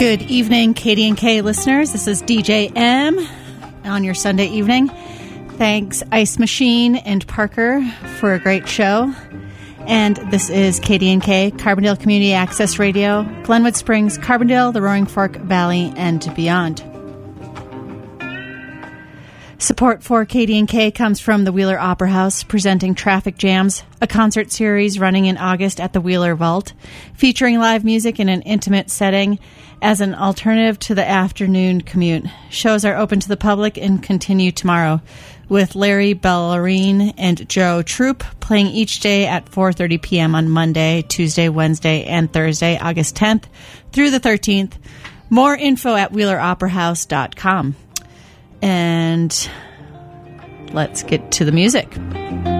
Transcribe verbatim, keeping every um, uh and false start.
Good evening, K D and K listeners. This is D J M on your Sunday evening. Thanks, Ice Machine and Parker, for a great show. And this is K D and K, Carbondale Community Access Radio, Glenwood Springs, Carbondale, the Roaring Fork Valley, and beyond. Support for K D and K comes from the Wheeler Opera House, presenting Traffic Jams, a concert series running in August at the Wheeler Vault, featuring live music in an intimate setting as an alternative to the afternoon commute. Shows are open to the public and continue tomorrow, with Larry Ballerine and Joe Troop playing each day at four thirty p.m. on Monday, Tuesday, Wednesday, and Thursday, August tenth through the thirteenth. More info at wheeler opera house dot com. And let's get to the music.